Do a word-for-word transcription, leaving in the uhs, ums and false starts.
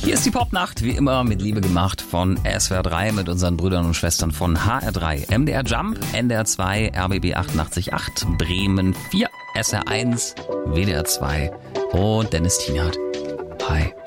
Hier ist die Popnacht, wie immer mit Liebe gemacht von S W R drei mit unseren Brüdern und Schwestern von H R drei, M D R Jump, N D R zwei, R B B achtundachtzig Komma acht, Bremen vier, S R eins, W D R zwei und Dennis Tienert. Hi.